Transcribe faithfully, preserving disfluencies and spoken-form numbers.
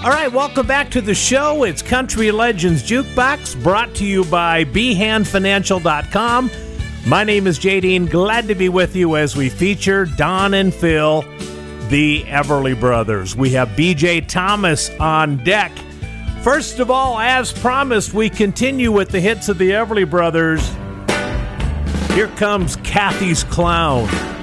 All right, welcome back to the show. It's Country Legends Jukebox, brought to you by b hand financial dot com. My name is J D, and glad to be with you as we feature Don and Phil, the Everly Brothers. We have B J Thomas on deck. First of all, as promised, we continue with the hits of the Everly Brothers. Here comes Kathy's Clown.